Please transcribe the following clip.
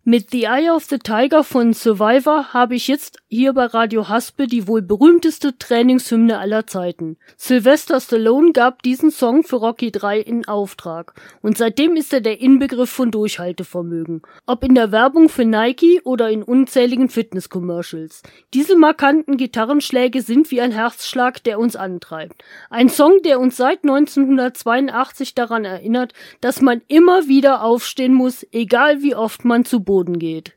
Mit The Eye of the Tiger von Survivor habe ich jetzt hier bei Radio Haspe die wohl berühmteste Trainingshymne aller Zeiten. Sylvester Stallone gab diesen Song für Rocky 3 in Auftrag und seitdem ist er der Inbegriff von Durchhaltevermögen. Ob in der Werbung für Nike oder in unzähligen Fitness-Commercials. Diese markanten Gitarrenschläge sind wie ein Herzschlag, der uns antreibt. Ein Song, der uns seit 1982 daran erinnert, dass man immer wieder aufstehen muss, egal wie oft man zu Boden geht.